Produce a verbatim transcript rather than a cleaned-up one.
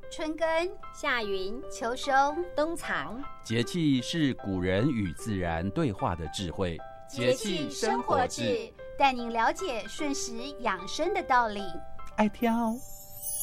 春耕、 夏耘、 秋收、 冬藏。 节气是古人与自然对话的智慧。 节气生活志，带您了解顺时养生的道理。 爱挑。